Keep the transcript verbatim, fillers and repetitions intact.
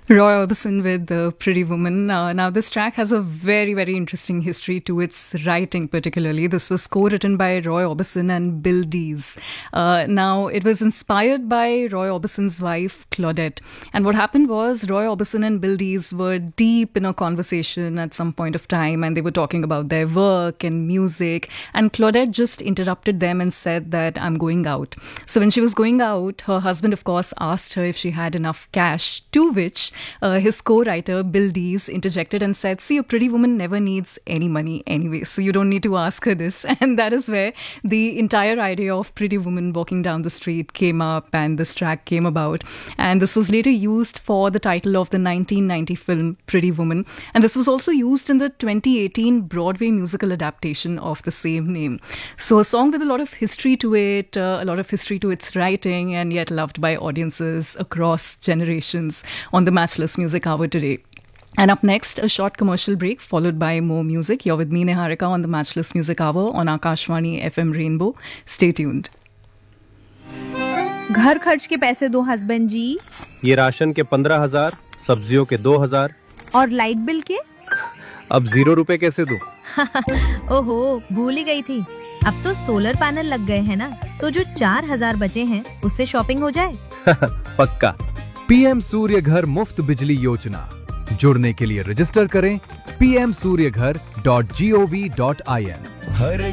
Roy Orbison with uh, Pretty Woman. Uh, now, this track has a very, very interesting history to its writing, particularly. This was co-written by Roy Orbison and Bill Dees. Uh, now, it was inspired by Roy Orbison's wife, Claudette. And what happened was Roy Orbison and Bill Dees were deep in a conversation at some point of time, and they were talking about their work and music. And Claudette just interrupted them and said that, "I'm going out." So when she was going out, her husband, of course, asked her if she had enough cash, to which Uh, his co-writer Bill Dees interjected and said, "See, a pretty woman never needs any money anyway, so you don't need to ask her this." And that is where the entire idea of Pretty Woman walking down the street came up, and this track came about. And this was later used for the title of the nineteen ninety film Pretty Woman. And this was also used in the twenty eighteen Broadway musical adaptation of the same name. So a song with a lot of history to it, uh, a lot of history to its writing, and yet loved by audiences across generations on the Matchless Music Hour today. And up next, a short commercial break followed by more music. You're with me, Niharika, on the Matchless Music Hour on Akashvani F M Rainbow. Stay tuned. घर खर्च के पैसे दो husband जी। ये ration के पंद्रह हजार, सब्जियों के दो हजार और लाइट बिल के? अब जीरो रुपए कैसे दूं? ओहो, भूल ही गई थी। अब तो सोलर पैनल लग गए हैं ना, तो जो चार हजार बचे हैं उससे शॉपिंग हो जाए। पक्का। पीएम सूर्य घर मुफ्त बिजली योजना। जुड़ने के लिए रजिस्टर करें पी एम सूर्य घर dot G O V dot I N. Her